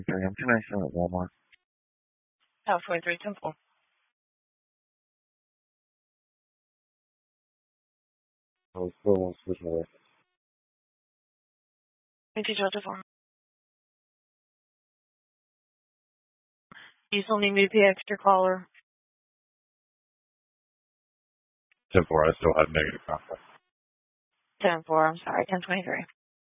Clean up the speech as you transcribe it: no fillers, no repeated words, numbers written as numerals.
I'm tonight at Walmart. Oh, 23 Temple. I was still on switch away. Can you teach the phone? You still need me to pay extra caller? 10-4, I still have negative contact. 10-4, I'm sorry, 10-23.